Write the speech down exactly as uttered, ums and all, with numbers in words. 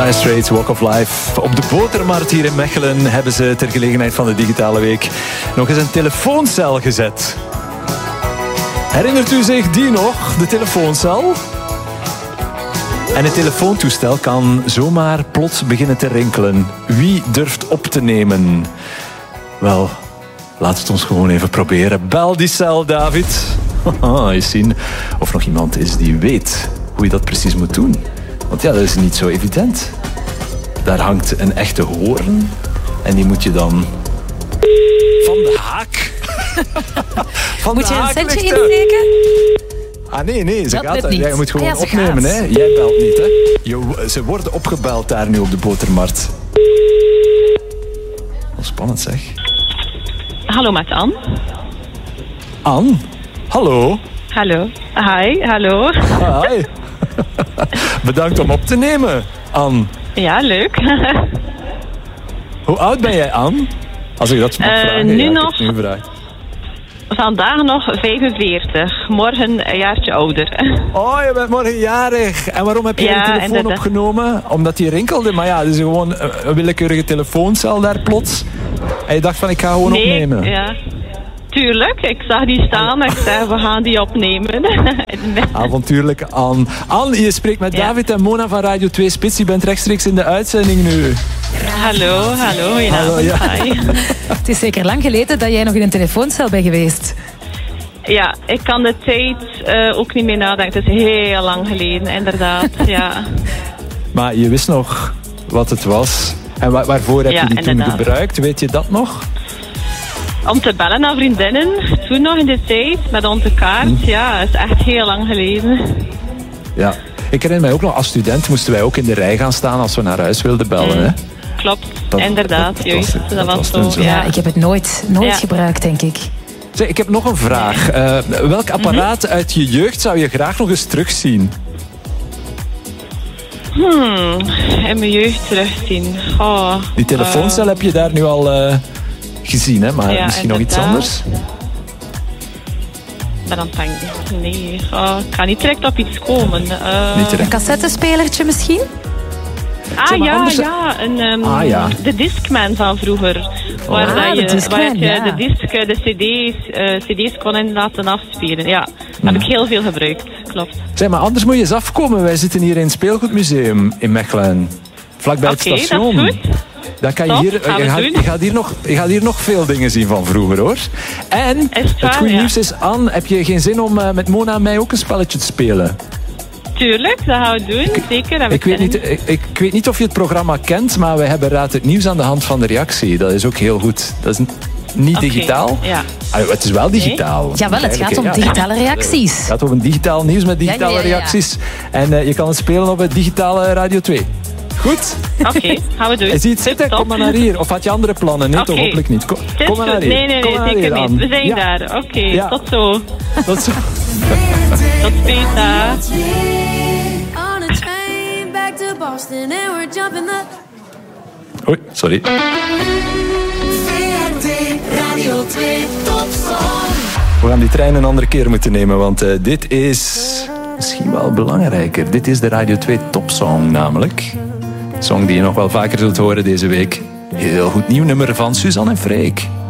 Dire Straits, Walk of Life. Op de Botermarkt hier in Mechelen hebben ze ter gelegenheid van de Digitale Week nog eens een telefooncel gezet. Herinnert u zich die nog, de telefooncel? En het telefoontoestel kan zomaar plots beginnen te rinkelen. Wie durft op te nemen? Wel, laat het ons gewoon even proberen. Bel die cel, David. Eens zien of nog iemand is die weet hoe je dat precies moet doen. Want ja, dat is niet zo evident. Daar hangt een echte hoorn. En die moet je dan van de haak. Van moet de je een haak centje lichten. insteken? Ah nee, nee, ze Dat gaat lukt daar. niet. Jij moet gewoon Ah ja, ze opnemen, gaat. hè. Jij belt niet, hè. Je, ze worden opgebeld daar nu op de Botermarkt. Wat spannend, zeg. Hallo met Anne. Anne? Hallo. Hallo. Hi, hallo. Hi. Bedankt om op te nemen, Anne. Ja, leuk. Hoe oud ben jij, Anne? Als ik dat mag Eh, vragen. nu ja, ik nog- heb nu vraag. Vandaag nog vijfenveertig. Morgen een jaartje ouder. Oh, je bent morgen jarig. En waarom heb je Ja, de telefoon inderdaad. opgenomen? Omdat die rinkelde. Maar ja, het is gewoon een willekeurige telefooncel daar plots. En je dacht van, ik ga gewoon Nee, opnemen. ja. Tuurlijk, ik zag die staan en ik zei, we gaan die opnemen. Avontuurlijk, Anne. Anne, je spreekt met Ja. David en Mona van Radio twee Spits. Je bent rechtstreeks in de uitzending nu. Hallo, hallo, goedenavond. Hallo, ja. Hi. Het is zeker lang geleden dat jij nog in een telefooncel bent geweest. Ja, ik kan de tijd eh, ook niet meer nadenken. Het is heel lang geleden, inderdaad. Ja, Maar je wist nog wat het was. En wa- waarvoor heb Ja, je die toen inderdaad. gebruikt? Weet je dat nog? om te bellen naar vriendinnen. Toen nog in de tijd, met onze kaart. Hm. Ja, dat is echt heel lang geleden. Ja. Ik herinner mij ook nog, als student moesten wij ook in de rij gaan staan als we naar huis wilden bellen. Mm. Hè? Klopt, Dat- inderdaad, dat- dat juist. was het. Dat, Dat was, was zo. toen zo. Ja, Ja. ik heb het nooit, nooit Ja. gebruikt, denk ik. Zeg, ik heb nog een vraag. Eh, welk apparaat Mhm. uit je jeugd zou je graag nog eens terugzien? Hmm, in mijn jeugd terugzien. Oh, Die telefooncel heb je daar nu al eh, gezien, hè? Maar Ja, misschien nog iets inderdaad. anders? Maar dan denk ik, nee, oh, ik ga niet direct op iets komen. Eh, Niet direct. Een cassettespelertje misschien? Ah Zeg maar, ja, anders- ja, een, ehm, Ah, ja. de Discman van vroeger. Waar, Ah, dat de je, Discman, waar je ja. de, disc, eh, de cd's, eh, cd's kon in laten afspelen. Ja, heb ik heel veel gebruikt, klopt. Zeg, maar anders moet je eens afkomen. Wij zitten hier in het Speelgoedmuseum in Mechelen. Vlakbij het Oké, dat is station. goed. Dan kan je, Top, hier, gaan we je, gaat, doen. je, gaat hier nog, je gaat hier nog veel dingen zien van vroeger, hoor. En Is het het waar? goede Ja. nieuws is, Anne, heb je geen zin om eh, met Mona en mij ook een spelletje te spelen? Tuurlijk, dat gaan we doen, zeker. Heb Ik weet, zin niet, in. ik, ik weet niet of je het programma kent, maar wij hebben Raad het Nieuws aan de hand van de reactie. Dat is ook heel goed. Dat is n- niet Oké, digitaal. ja. Ah, het is wel digitaal. Jawel, het gaat om Ja. digitale reacties. Het gaat om een digitaal nieuws met digitale Ja, ja, ja, ja. reacties. En eh, je kan het spelen op het digitale Radio twee. Goed? Oké, gaan we doen. En zie je het zitten? Top. Kom maar naar hier. Of had je andere plannen? Nee, toch Oké. hopelijk niet. Kom, Het is kom maar naar goed. hier. Nee, nee, Kom nee, maar naar zeker hier, niet. Anne. We zijn Ja. daar. Oké, Ja. tot zo. Tot zo. Tot speter. On a train back to Boston and we're jumping the Oei, sorry. Radio twee Topsong. We gaan die trein een andere keer moeten nemen, want eh, dit is misschien wel belangrijker. Dit is de Radio twee Topsong namelijk. Song die je nog wel vaker zult horen deze week. Heel goed nieuw nummer van Suzanne en Freek.